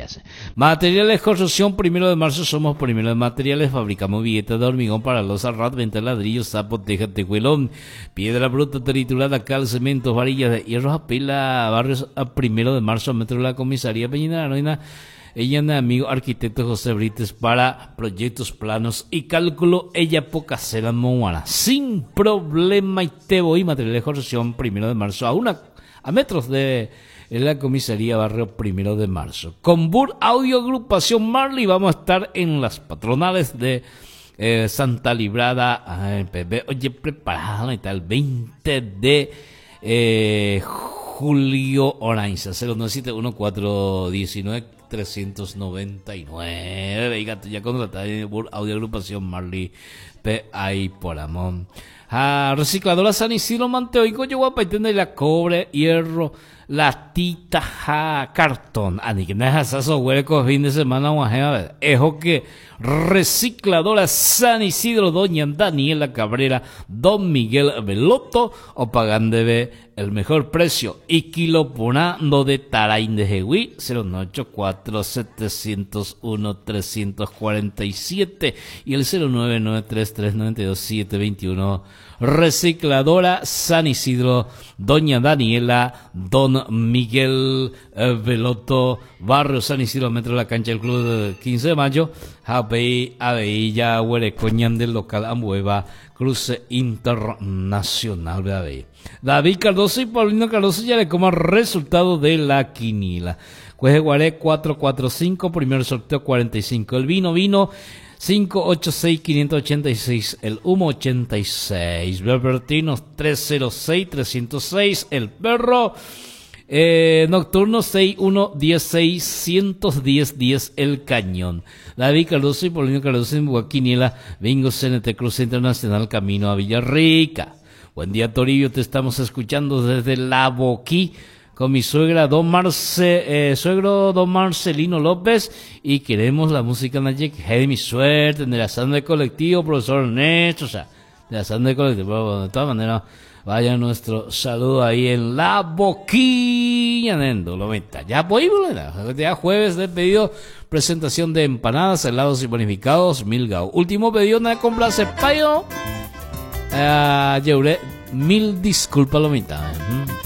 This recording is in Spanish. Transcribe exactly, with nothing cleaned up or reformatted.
hace. Materiales construcción, primero de marzo somos primero de materiales, fabricamos billetes de hormigón para los arrat, venta ladrillos, sapo, teja, tejuelón, piedra bruta triturada, cal, cemento, varillas de hierro, apela, barrios a primero de marzo, metro de la comisaría Peñina de Anoina. Ella es amigo arquitecto José Brites para proyectos, planos y cálculo. Ella poca cera Moana. Sin problema y te voy. Material de construcción primero de marzo a una a metros de la comisaría barrio primero de marzo. Con Bur Audio Agrupación Marley vamos a estar en las patronales de eh, Santa Librada. Ay, oye, preparada y tal. veinte de eh, julio Oranza. cero nueve siete uno cuatro uno nueve trescientos noventa y nueve. Y ya contratada en Audio Agrupación Marley P. ahí por amor. Ah, recicladora San Isidro Manteoico, yo guapa y tienda la cobre, hierro, latita, ja, cartón. Ani que nada eso hueco fin de semana guajea. Ejo que recicladora San Isidro, doña Daniela Cabrera, don Miguel Veloto, o pagandebe el mejor precio. Y kiloponando de Tarain de Jehui, cero nueve ocho cuatro siete cero uno tres cuatro siete y el cero nueve nueve tres tres nueve dos siete dos uno. Recicladora San Isidro, doña Daniela, don Miguel eh, Veloto, barrio San Isidro, metro de la cancha del club del quince de mayo, Abey, Abeilla, Huerecoñan del local Ambueva, cruce internacional de Abey. David Cardoso y Paulino Cardoso ya le como resultado de la quinila. Cueje Guaré cuatro cuatro cinco, primer sorteo cuarenta y cinco. El vino, vino cinco ocho seis cinco ocho seis, el humo ochenta y seis, Berbertinos trescientos seis trescientos seis, el perro eh, nocturno sesenta y uno dieciséis ciento diez diez, el cañón. David Cardoso y Paulino Cardoso en Buaquiniela, Bingo C N T Cruz Internacional, camino a Villarrica. Buen día, Toribio, te estamos escuchando desde La Boquí con mi suegra don Marce, eh, suegro don Marcelino López, y queremos la música Nayek, de mi suerte, de la sanda de colectivo, profesor Ernesto, o sea, de la sanda de colectivo, pero de todas maneras, vaya nuestro saludo ahí en La Boquilla, Nendo, lo meta. Ya voy, ya jueves de pedido, presentación de empanadas, helados y bonificados, Milgao. Último pedido, nada complace, payo. Uh, Lleuré, mil disculpas, lo mitad. ¿eh?